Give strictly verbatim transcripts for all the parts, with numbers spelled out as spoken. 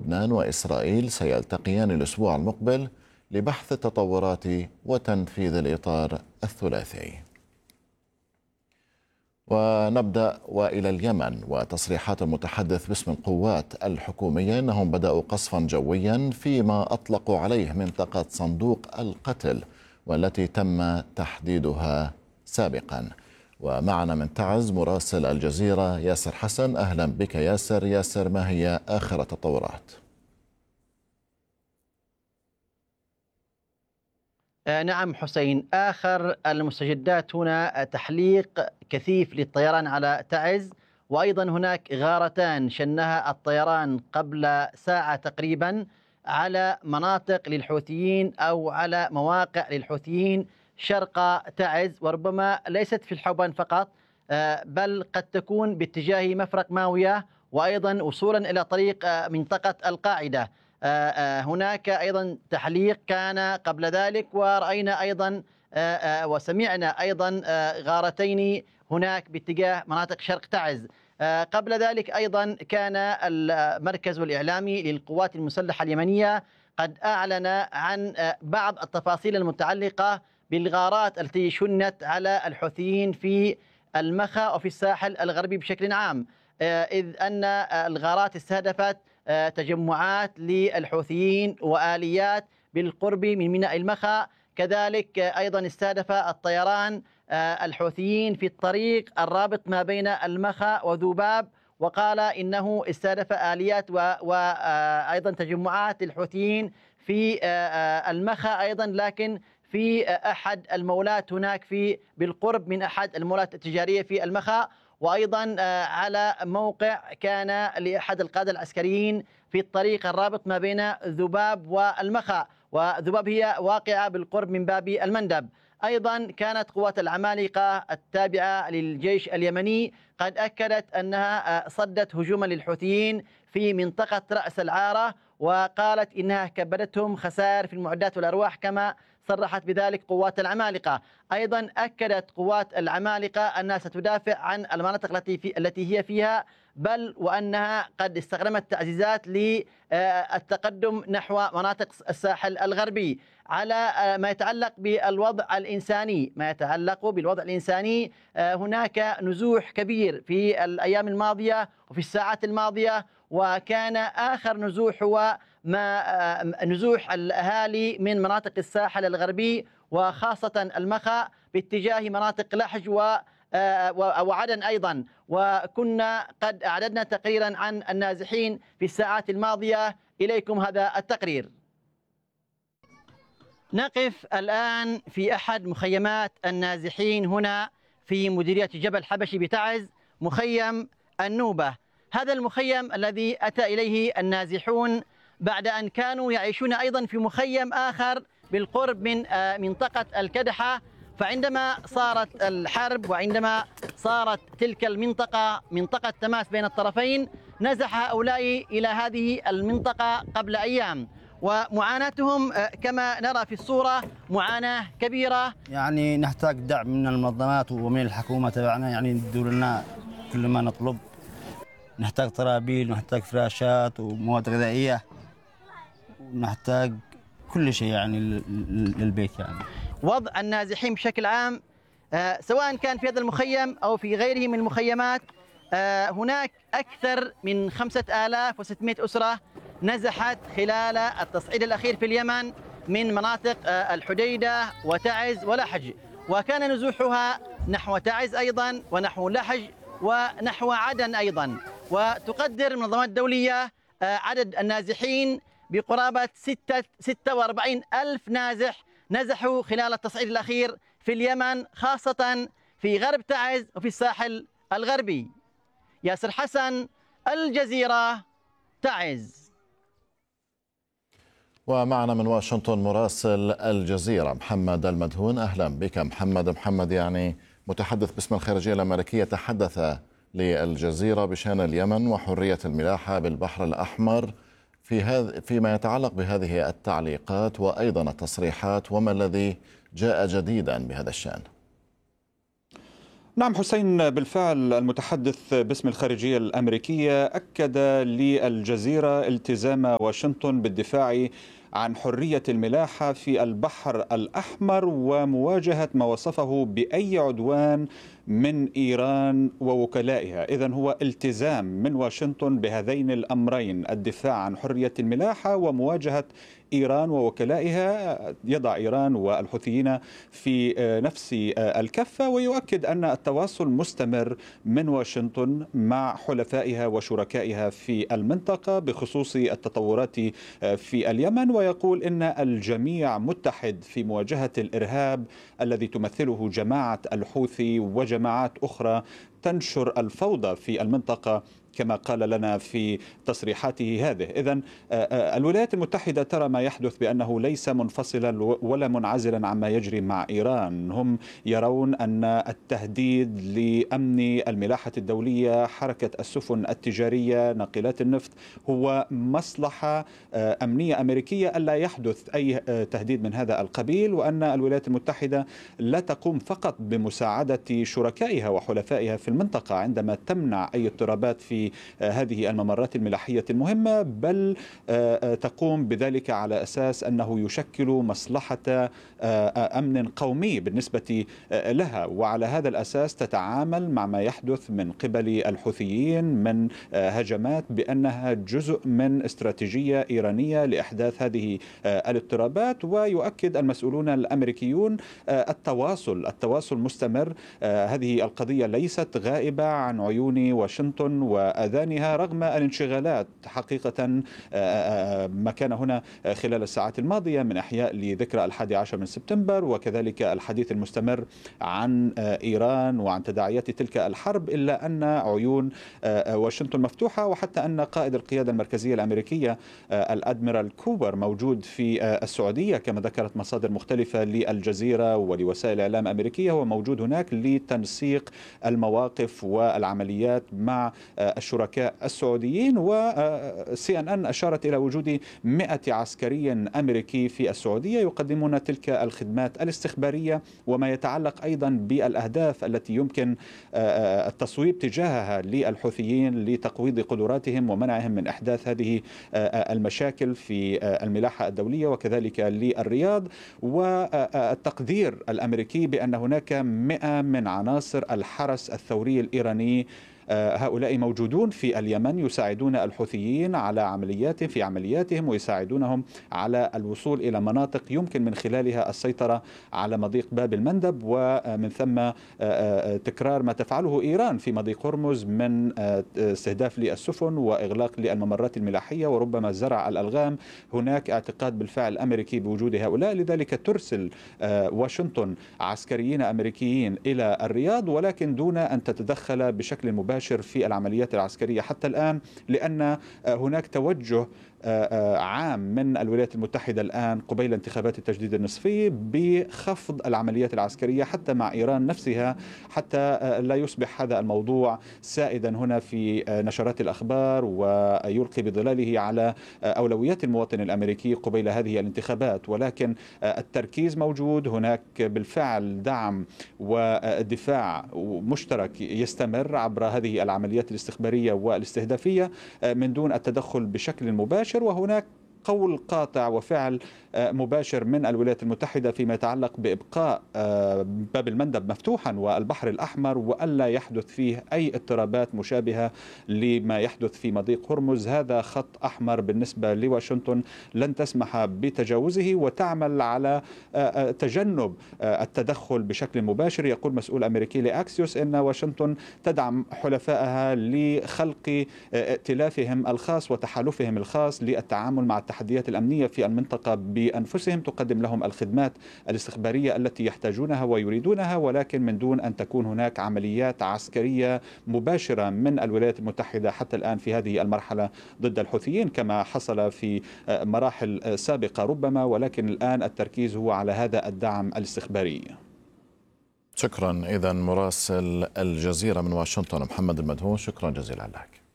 لبنان وإسرائيل سيلتقيان الأسبوع المقبل لبحث التطورات وتنفيذ الإطار الثلاثي. ونبدأ وإلى اليمن، وتصريحات المتحدث باسم القوات الحكومية أنهم بدأوا قصفا جويا فيما أطلقوا عليه منطقة صندوق القتل والتي تم تحديدها سابقا. ومعنا من تعز مراسل الجزيرة ياسر حسن. أهلا بك ياسر. ياسر، ما هي آخر التطورات؟ نعم حسين، آخر المستجدات هنا تحليق كثيف للطيران على تعز، وأيضا هناك غارتان شنها الطيران قبل ساعة تقريبا على مناطق للحوثيين أو على مواقع للحوثيين شرق تعز، وربما ليست في الحوبان فقط بل قد تكون باتجاه مفرق ماوية وأيضا وصولا إلى طريق منطقة القاعدة. هناك أيضا تحليق كان قبل ذلك، ورأينا أيضا وسمعنا أيضا غارتين هناك باتجاه مناطق شرق تعز. قبل ذلك أيضا كان المركز الإعلامي للقوات المسلحة اليمنية قد أعلن عن بعض التفاصيل المتعلقة بالغارات التي شنت على الحوثيين في المخا وفي الساحل الغربي بشكل عام، إذ أن الغارات استهدفت تجمعات للحوثيين وآليات بالقرب من ميناء المخا. كذلك أيضا استهدف الطيران الحوثيين في الطريق الرابط ما بين المخا وذباب، وقال إنه استهدف آليات وأيضا تجمعات الحوثيين في المخا أيضا، لكن في أحد المولات هناك في بالقرب من أحد المولات التجارية في المخا، وأيضا على موقع كان لأحد القادة العسكريين في الطريق الرابط ما بين ذباب والمخا، وذباب هي واقعة بالقرب من باب المندب. أيضا كانت قوات العمالقة التابعة للجيش اليمني قد أكدت أنها صدت هجوما للحوثيين في منطقة رأس العارة، وقالت إنها كبدتهم خسائر في المعدات والأرواح كما صرحت بذلك قوات العمالقة. أيضا أكدت قوات العمالقة أنها ستدافع عن المناطق التي في التي هي فيها، بل وأنها قد استخدمت تعزيزات للتقدم نحو مناطق الساحل الغربي. على ما يتعلق بالوضع الإنساني ما يتعلق بالوضع الإنساني هناك نزوح كبير في الأيام الماضية وفي الساعات الماضية، وكان آخر نزوح هو ما نزوح الأهالي من مناطق الساحل الغربي وخاصة المخا باتجاه مناطق لحج و وعدن أيضا، وكنا قد أعددنا تقريرا عن النازحين في الساعات الماضية. إليكم هذا التقرير. نقف الآن في أحد مخيمات النازحين هنا في مديرية جبل حبشي بتعز، مخيم النوبة. هذا المخيم الذي أتى إليه النازحون بعد أن كانوا يعيشون أيضا في مخيم آخر بالقرب من منطقة الكدحة، فعندما صارت الحرب وعندما صارت تلك المنطقة منطقة تماس بين الطرفين نزح هؤلاء إلى هذه المنطقة قبل أيام، ومعاناتهم كما نرى في الصورة معاناة كبيرة. يعني نحتاج دعم من المنظمات ومن الحكومة تبعنا، يعني يدوا لنا كل ما نطلب. نحتاج طرابيل ونحتاج فراشات ومواد غذائية ونحتاج كل شيء يعني للبيت. يعني وضع النازحين بشكل عام سواء كان في هذا المخيم أو في غيره من المخيمات، هناك أكثر من خمسة آلاف وستمائة أسرة نزحت خلال التصعيد الأخير في اليمن من مناطق الحديدة وتعز ولحج، وكان نزوحها نحو تعز أيضا ونحو لحج ونحو عدن أيضا. وتقدر المنظمات الدولية عدد النازحين بقرابة ستة وأربعين ألف نازح نزحوا خلال التصعيد الأخير في اليمن، خاصة في غرب تعز وفي الساحل الغربي. ياسر حسن، الجزيرة، تعز. ومعنا من واشنطن مراسل الجزيرة محمد المدهون. أهلا بك محمد. محمد، يعني متحدث باسم الخارجية الأمريكية تحدث للجزيرة بشأن اليمن وحرية الملاحة بالبحر الأحمر في هذا فيما يتعلق بهذه التعليقات وأيضا التصريحات، وما الذي جاء جديدا بهذا الشأن؟ نعم حسين، بالفعل المتحدث باسم الخارجية الأمريكية أكد للجزيرة التزام واشنطن بالدفاع عن حرية الملاحة في البحر الأحمر ومواجهة ما وصفه بأي عدوان من إيران ووكلائها. إذن هو التزام من واشنطن بهذين الأمرين، الدفاع عن حرية الملاحة ومواجهة إيران ووكلائها، يضع إيران والحوثيين في نفس الكفة، ويؤكد أن التواصل مستمر من واشنطن مع حلفائها وشركائها في المنطقة بخصوص التطورات في اليمن، ويقول إن الجميع متحد في مواجهة الإرهاب الذي تمثله جماعة الحوثي وجماعات أخرى تنشر الفوضى في المنطقة كما قال لنا في تصريحاته هذه. إذن الولايات المتحدة ترى ما يحدث بأنه ليس منفصلا ولا منعزلا عما يجري مع إيران. هم يرون أن التهديد لأمن الملاحة الدولية، حركة السفن التجارية، ناقلات النفط، هو مصلحة أمنية أمريكية ألا يحدث أي تهديد من هذا القبيل، وأن الولايات المتحدة لا تقوم فقط بمساعدة شركائها وحلفائها في المنطقة عندما تمنع أي اضطرابات في هذه الممرات الملاحية المهمة، بل تقوم بذلك على أساس أنه يشكل مصلحة أمن قومي بالنسبة لها، وعلى هذا الأساس تتعامل مع ما يحدث من قبل الحوثيين من هجمات بأنها جزء من استراتيجية إيرانية لإحداث هذه الاضطرابات. ويؤكد المسؤولون الأمريكيون التواصل التواصل مستمر. هذه القضية ليست غائبة عن عيون واشنطن وأذانها رغم الانشغالات حقيقة ما كان هنا خلال الساعات الماضية من إحياء لذكرى الحادي عشر من سبتمبر، وكذلك الحديث المستمر عن إيران وعن تداعيات تلك الحرب، إلا أن عيون واشنطن مفتوحة، وحتى أن قائد القيادة المركزية الأمريكية الأدميرال كوبر موجود في السعودية كما ذكرت مصادر مختلفة للجزيرة ولوسائل إعلام أمريكية. هو موجود هناك لتنسيق المواقف والعمليات مع الشركاء السعوديين. وسي ان ان أشارت إلى وجود مئة عسكري أمريكي في السعودية يقدمون تلك الخدمات الاستخبارية وما يتعلق أيضا بالأهداف التي يمكن التصويب تجاهها للحوثيين لتقويض قدراتهم ومنعهم من إحداث هذه المشاكل في الملاحة الدولية وكذلك للرياض. والتقدير الأمريكي بأن هناك مئة من عناصر الحرس الثوري الإيراني هؤلاء موجودون في اليمن يساعدون الحوثيين على عمليات في عملياتهم ويساعدونهم على الوصول إلى مناطق يمكن من خلالها السيطرة على مضيق باب المندب، ومن ثم تكرار ما تفعله إيران في مضيق هرمز من استهداف للسفن وإغلاق للممرات الملاحية وربما زرع الألغام. هناك اعتقاد بالفعل أمريكي بوجود هؤلاء، لذلك ترسل واشنطن عسكريين أمريكيين إلى الرياض ولكن دون أن تتدخل بشكل مباشر في العمليات العسكرية حتى الآن، لأن هناك توجه عام من الولايات المتحدة الآن قبيل انتخابات التجديد النصفي بخفض العمليات العسكرية حتى مع إيران نفسها، حتى لا يصبح هذا الموضوع سائدا هنا في نشرات الأخبار ويلقي بظلاله على أولويات المواطن الأمريكي قبيل هذه الانتخابات. ولكن التركيز موجود هناك بالفعل، دعم ودفاع مشترك يستمر عبر هذه العمليات الاستخبارية والاستهدافية من دون التدخل بشكل مباشر. وهناك قول قاطع وفعل مباشر من الولايات المتحدة فيما يتعلق بإبقاء باب المندب مفتوحا والبحر الأحمر وألا يحدث فيه أي اضطرابات مشابهة لما يحدث في مضيق هرمز. هذا خط أحمر بالنسبة لواشنطن لن تسمح بتجاوزه وتعمل على تجنب التدخل بشكل مباشر. يقول مسؤول أمريكي لأكسيوس إن واشنطن تدعم حلفائها لخلق ائتلافهم الخاص وتحالفهم الخاص للتعامل مع التحديات الأمنية في المنطقة بأنفسهم، تقدم لهم الخدمات الاستخبارية التي يحتاجونها ويريدونها، ولكن من دون أن تكون هناك عمليات عسكرية مباشرة من الولايات المتحدة حتى الآن في هذه المرحلة ضد الحوثيين كما حصل في مراحل سابقة ربما، ولكن الآن التركيز هو على هذا الدعم الاستخباري. شكرا. إذا مراسل الجزيرة من واشنطن محمد المدهون، شكرا جزيلا لك.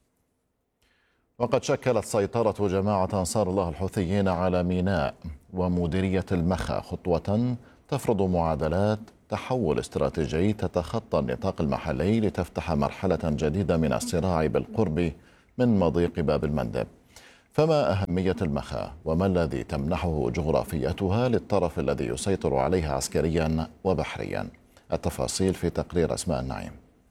وقد شكلت سيطرة جماعة أنصار الله الحوثيين على ميناء ومديرية المخا خطوة تفرض معادلات تحول استراتيجي تتخطى النطاق المحلي لتفتح مرحلة جديدة من الصراع بالقرب من مضيق باب المندب. فما أهمية المخا وما الذي تمنحه جغرافيتها للطرف الذي يسيطر عليها عسكريا وبحريا؟ التفاصيل في تقرير أسماء النعيم.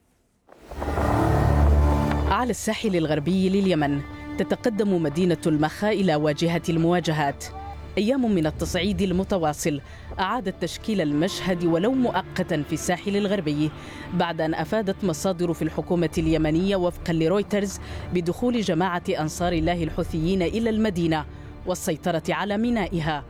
على الساحل الغربي لليمن تتقدم مدينة المخا إلى واجهة المواجهات. أيام من التصعيد المتواصل أعادت تشكيل المشهد ولو مؤقتا في الساحل الغربي بعد أن أفادت مصادر في الحكومة اليمنية وفقا لرويترز بدخول جماعة أنصار الله الحوثيين إلى المدينة والسيطرة على مينائها.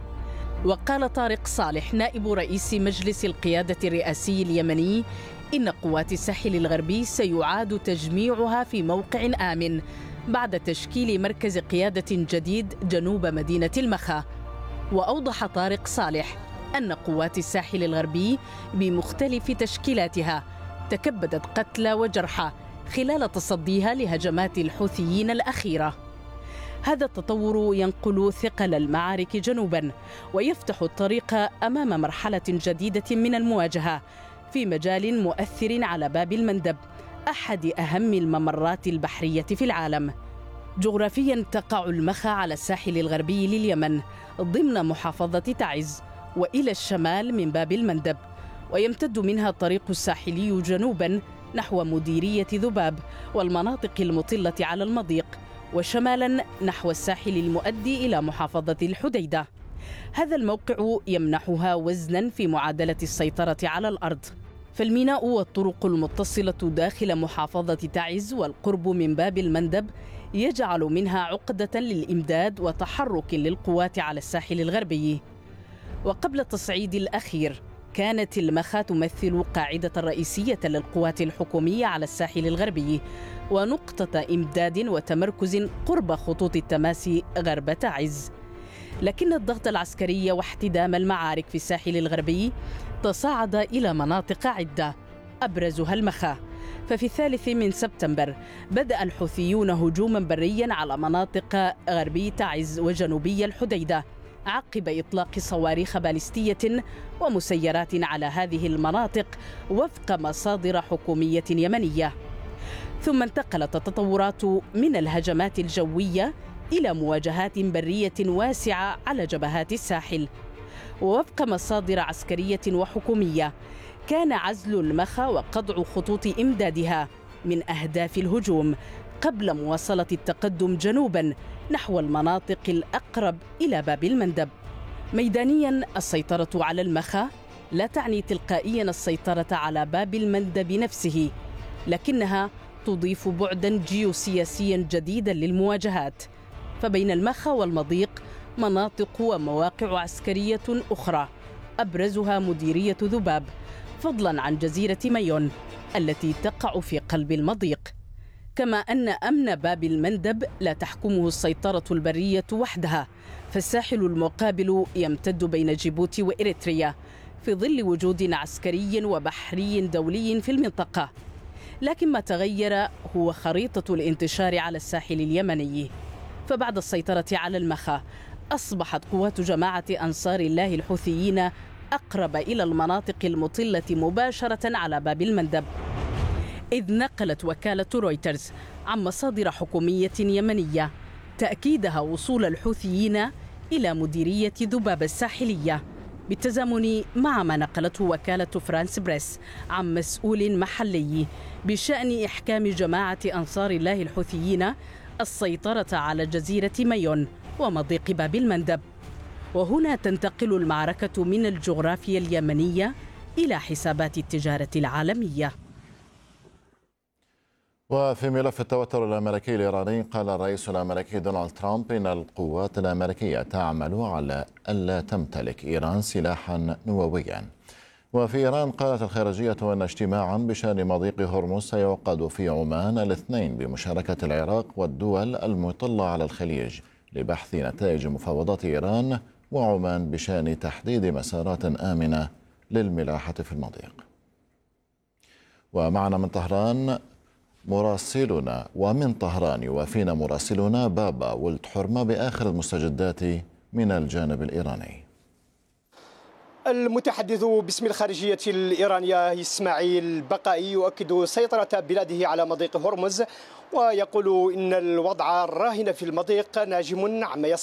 وقال طارق صالح نائب رئيس مجلس القيادة الرئاسي اليمني إن قوات الساحل الغربي سيعاد تجميعها في موقع آمن بعد تشكيل مركز قيادة جديد جنوب مدينة المخا. وأوضح طارق صالح أن قوات الساحل الغربي بمختلف تشكيلاتها تكبدت قتلى وجرحى خلال تصديها لهجمات الحوثيين الأخيرة. هذا التطور ينقل ثقل المعارك جنوبا ويفتح الطريق أمام مرحلة جديدة من المواجهة في مجال مؤثر على باب المندب، أحد أهم الممرات البحرية في العالم. جغرافيا تقع المخا على الساحل الغربي لليمن ضمن محافظة تعز وإلى الشمال من باب المندب، ويمتد منها الطريق الساحلي جنوبا نحو مديرية ذباب والمناطق المطلة على المضيق، وشمالا نحو الساحل المؤدي إلى محافظة الحديدة. هذا الموقع يمنحها وزنا في معادلة السيطرة على الأرض، فالميناء والطرق المتصلة داخل محافظة تعز والقرب من باب المندب يجعل منها عقدة للإمداد وتحرك للقوات على الساحل الغربي. وقبل التصعيد الأخير كانت المخا تمثل قاعدة رئيسية للقوات الحكومية على الساحل الغربي ونقطة إمداد وتمركز قرب خطوط التماس غرب تعز. لكن الضغط العسكري واحتدام المعارك في الساحل الغربي تصاعد إلى مناطق عدة أبرزها المخا. ففي الثالث من سبتمبر بدأ الحوثيون هجوما بريا على مناطق غربي تعز وجنوبي الحديدة عقب إطلاق صواريخ باليستية ومسيرات على هذه المناطق وفق مصادر حكومية يمنية. ثم انتقلت التطورات من الهجمات الجوية إلى مواجهات برية واسعة على جبهات الساحل. ووفق مصادر عسكرية وحكومية كان عزل المخا وقطع خطوط إمدادها من أهداف الهجوم قبل مواصلة التقدم جنوبا نحو المناطق الأقرب إلى باب المندب. ميدانيا السيطرة على المخا لا تعني تلقائيا السيطرة على باب المندب نفسه، لكنها تضيف بعدا جيوسياسيا جديدا للمواجهات. فبين المخا والمضيق مناطق ومواقع عسكرية أخرى أبرزها مديرية ذباب، فضلا عن جزيرة مايون التي تقع في قلب المضيق. كما أن أمن باب المندب لا تحكمه السيطرة البرية وحدها، فالساحل المقابل يمتد بين جيبوتي وإريتريا في ظل وجود عسكري وبحري دولي في المنطقة. لكن ما تغير هو خريطة الانتشار على الساحل اليمني، فبعد السيطرة على المخا أصبحت قوات جماعة أنصار الله الحوثيين أقرب إلى المناطق المطلة مباشرة على باب المندب، إذ نقلت وكالة رويترز عن مصادر حكومية يمنية تأكيدها وصول الحوثيين إلى مديرية ذباب الساحلية، بالتزامن مع ما نقلته وكالة فرانس بريس عن مسؤول محلي بشأن إحكام جماعة أنصار الله الحوثيين السيطرة على جزيرة مايون ومضيق باب المندب. وهنا تنتقل المعركة من الجغرافيا اليمنية إلى حسابات التجارة العالمية. وفي ملف التوتر الأمريكي الإيراني، قال الرئيس الأمريكي دونالد ترامب إن القوات الأمريكية تعمل على ألا تمتلك إيران سلاحا نوويا. وفي إيران قالت الخارجية أن اجتماعا بشأن مضيق هرمز سيعقد في عمان الاثنين بمشاركة العراق والدول المطلة على الخليج لبحث نتائج مفاوضات إيران وعمان بشأن تحديد مسارات آمنة للملاحة في المضيق. ومعنا من طهران مراسلنا ومن طهران يوافينا مراسلنا بابا ولد حرمة بآخر المستجدات من الجانب الإيراني. المتحدث باسم الخارجية الإيرانية إسماعيل بقائي يؤكد سيطرة بلاده على مضيق هرمز، ويقول إن الوضع الراهن في المضيق ناجم عما